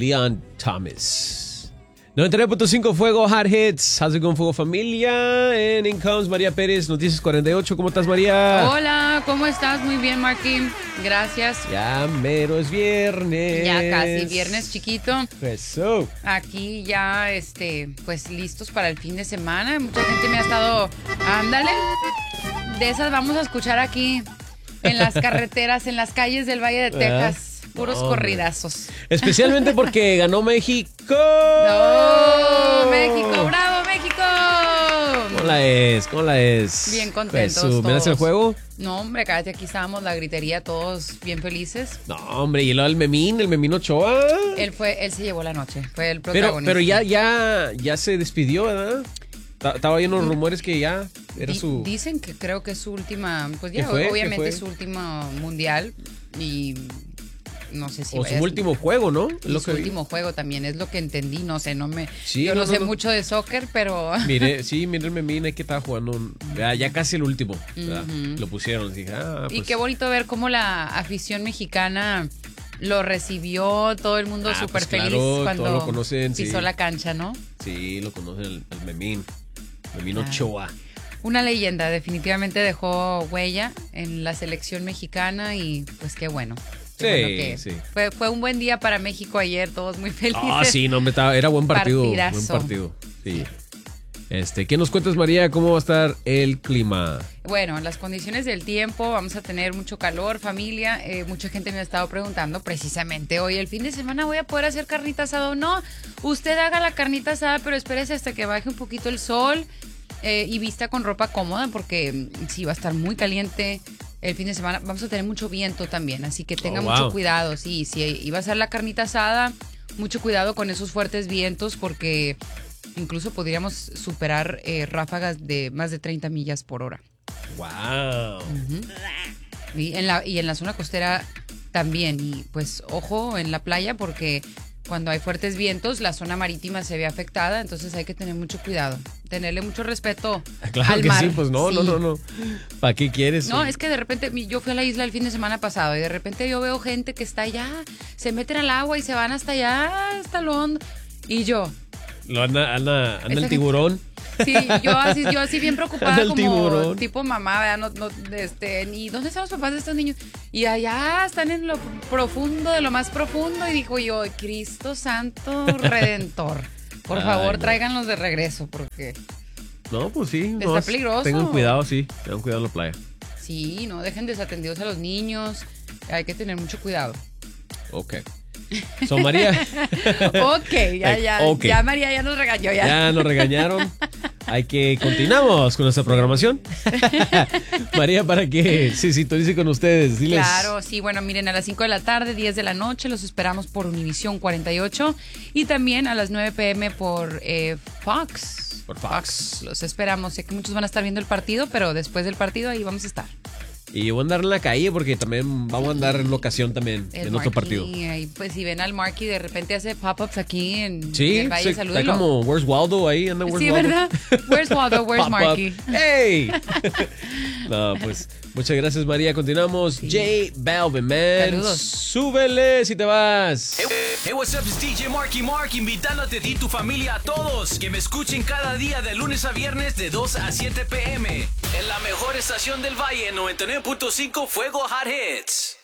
Leon Thomas. 99.5 Fuego Hot Hits. How's it going, Fuego Familia? And in comes María Pérez, Noticias 48. ¿Cómo estás, María? Hola, ¿cómo estás? Muy bien, Marky. Gracias. Ya mero es viernes. Ya casi viernes, chiquito. Eso. Aquí ya, pues listos para el fin de semana. Mucha gente me ha estado, ándale. De esas vamos a escuchar aquí en las carreteras, en las calles del Valle de Texas. Puros corridazos. Especialmente porque ganó México. ¡No! ¡México! ¡Bravo, México! ¿Cómo la es? Bien contentos todos. ¿Miras el juego? No, hombre, cállate, aquí estábamos, la gritería, todos bien felices. No, hombre, y luego el Memín Ochoa. Él se llevó la noche, fue el protagonista. Pero ya se despidió, ¿verdad? Estaba lleno de rumores que ya era su... Dicen que creo que es su última, pues ya, ¿Qué obviamente fue? es su último mundial y... No sé si o su último juego, ¿no? Su último juego también, es lo que entendí, no sé, Sí, yo no sé mucho de soccer, pero... Mire el Memín, que estaba jugando, ya casi el último, lo pusieron, dije, pues. Y qué bonito ver cómo la afición mexicana lo recibió, todo el mundo súper pues feliz cuando lo conocen, pisó la cancha, ¿no? Sí, lo conocen el Memín Ochoa. Una leyenda, definitivamente dejó huella en la selección mexicana y pues qué bueno. Sí. Fue un buen día para México ayer, todos muy felices. Sí, no, era buen partido. Partidazo. Buen partido, sí. ¿Qué nos cuentas, María? ¿Cómo va a estar el clima? Bueno, las condiciones del tiempo, vamos a tener mucho calor, familia. Mucha gente me ha estado preguntando precisamente hoy, el fin de semana voy a poder hacer carnita asada o no. Usted haga la carnita asada, pero espérese hasta que baje un poquito el sol y vista con ropa cómoda porque sí va a estar muy caliente. El fin de semana vamos a tener mucho viento también, así que tenga mucho cuidado. Sí, si iba a ser la carnita asada, mucho cuidado con esos fuertes vientos porque incluso podríamos superar ráfagas de más de 30 millas por hora. ¡Wow! Y en la zona costera también. Y pues ojo en la playa porque cuando hay fuertes vientos la zona marítima se ve afectada, entonces hay que tener mucho cuidado. Tenerle mucho respeto claro al que mar. Sí, pues no. ¿Para qué quieres? No, es que de repente yo fui a la isla el fin de semana pasado y de repente yo veo gente que está allá, se meten al agua y se van hasta allá, hasta lo hondo. Y yo... Anda el tiburón. Sí, yo así bien preocupada como tiburón. tipo mamá, ¿verdad? ¿Y dónde están los papás de estos niños? Y allá están en lo profundo de lo más profundo y dijo yo, Cristo Santo Redentor. Por favor, tráiganlos de regreso porque... No, pues sí. Está peligroso. Tengan cuidado, sí. Tengan cuidado en la playa. Sí, no dejen desatendidos a los niños. Hay que tener mucho cuidado. Ok. María. Ok, ya María ya nos regañó. Ya nos regañaron. Continuamos con nuestra programación. María, para que se sintonice con ustedes. Diles. Claro, sí, bueno, miren, a las 5 de la tarde, 10 de la noche, los esperamos por Univisión 48 y también a las 9 p.m. por Fox. Por Fox. Los esperamos. Sé que muchos van a estar viendo el partido, pero después del partido ahí vamos a estar. Y voy a andar en la calle porque también vamos a andar en locación también en otro partido. Y pues si ven al Marky de repente hace pop-ups aquí en el Valle, sí, salúdenlo. está como Where's Waldo ahí, anda Where's Waldo. Sí, ¿verdad? Where's Waldo, where's Marky. ¡Hey! No, pues muchas gracias, María. Continuamos. Sí. J Balvin, man. Saludos. Súbele si te vas. Hey, what's up, it's DJ Marky Mark, invitándote a ti y tu familia a todos que me escuchen cada día de lunes a viernes de 2 a 7 p.m. en la mejor estación del Valle, 99.5 Fuego Hot Hits.